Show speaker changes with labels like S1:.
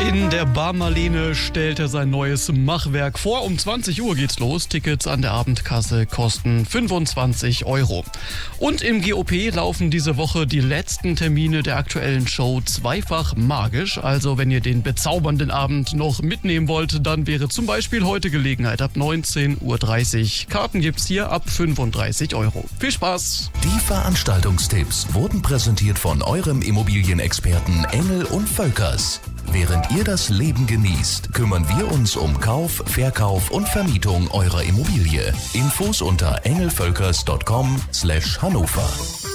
S1: In der Bar Marlene stellt er sein neues Machwerk vor. Um 20 Uhr geht's los. Tickets an der Abendkasse kosten 25 €. Und im GOP laufen diese Woche die letzten Termine der aktuellen Show Zweifach magisch. Also wenn ihr den bezaubernden Abend noch mitnehmen wollt, dann wäre zum Beispiel heute Gelegenheit ab 19:30 Uhr. Karten gibt's hier ab 35 €. Viel Spaß!
S2: Die Veranstaltungstipps wurden präsentiert von eurem Immobilienexperten Engel und Völkers. Während ihr das Leben genießt, kümmern wir uns um Kauf, Verkauf und Vermietung eurer Immobilie. Infos unter engelvölkers.com/Hannover.